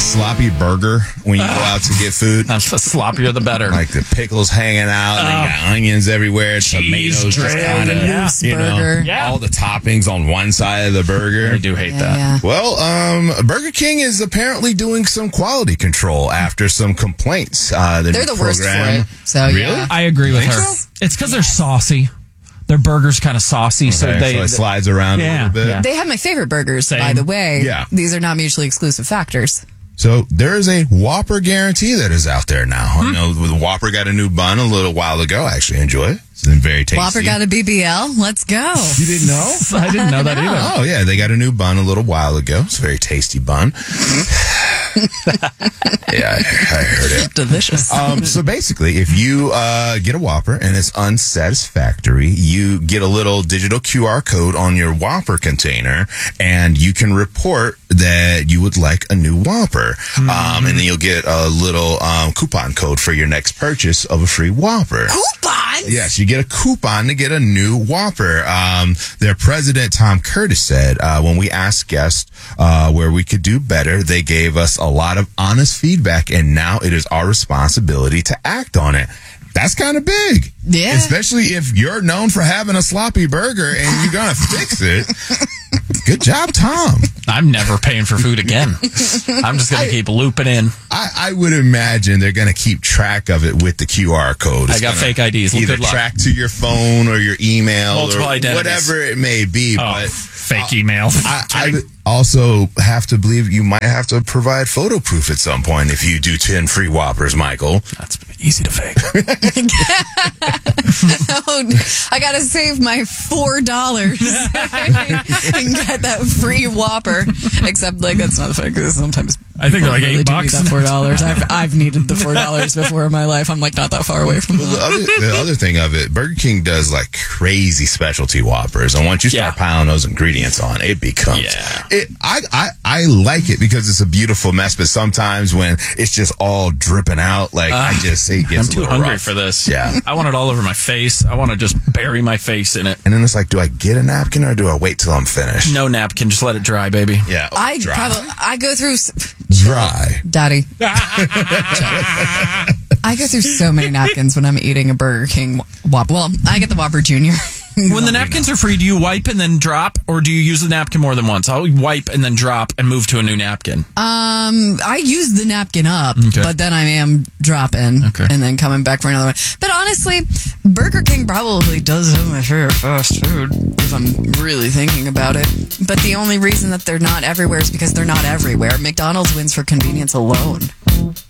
sloppy burger when you go out to get food. That's the sloppier the better. Like the pickles hanging out, and they got onions everywhere, tomatoes just kind of, all the toppings on one side of the burger. I do hate that. Yeah. Well, Burger King is apparently doing some quality control after some complaints. They're the worst for it. So, Really? yeah. I agree with Think her. so? It's because they're saucy. Their burger's kind of saucy, so Okay, they it slides around a little bit. Yeah. They have my favorite burgers, by Same. the way. Yeah. These are not mutually exclusive factors. So there is a Whopper guarantee that is out there now. I know the Whopper got a new bun a little while ago. I actually enjoy it. It's been very tasty. Whopper got a BBL. Let's go. You didn't know? I didn't know that either. Oh, yeah. They got a new bun a little while ago. It's a very tasty bun. Yeah, I heard it. Delicious. So basically, if you get a Whopper and it's unsatisfactory, you get a little digital QR code on your Whopper container, and you can report that you would like a new Whopper. And then you'll get a little coupon code for your next purchase of a free Whopper. Coupons? Yes, you get a coupon to get a new Whopper. Their president, Tom Curtis, said when we asked guests where we could do better, they gave us a lot of honest feedback, and now it is our responsibility to act on it. That's kind of big. Yeah. Especially if you're known for having a sloppy burger and you're going to fix it. Good job, Tom. I'm never paying for food again. I'm just going to keep looping in. I would imagine they're going to keep track of it with the QR code. I got fake IDs. Well, Either good luck. track to your phone or your email Multiple or identities. whatever it may be. Oh, But Fake email. I also have to believe you might have to provide photo proof at some point if you do 10 free Whoppers, Michael. That's easy to fake. I got to save my $4 and get that free Whopper. Except, like, that's not the fact, because sometimes I think they're like really do need $8. that $4. I've needed the $4 before in my life. I'm, like, not that far away from that. The other thing of it, Burger King does like crazy specialty Whoppers, and once you start piling those ingredients on, it becomes. I like it because it's a beautiful mess, but sometimes when it's just all dripping out, like it gets I'm a too little hungry rough. for this. Yeah. I want it all over my face. I want to just bury my face in it. And then it's like, do I get a napkin or do I wait till I'm finished? No napkin. Just let it dry, baby. Yeah. I go through dry. Daddy. I go through so many napkins when I'm eating a Burger King Whopper. Well, I get the Whopper Junior. When the napkins are free, do you wipe and then drop, or do you use the napkin more than once? I'll wipe and then drop and move to a new napkin. I use the napkin up, Okay. but then I am dropping and then coming back for another one. But honestly, Burger King probably does have my favorite fast food, if I'm really thinking about it. But the only reason that they're not everywhere is because they're not everywhere. McDonald's wins for convenience alone.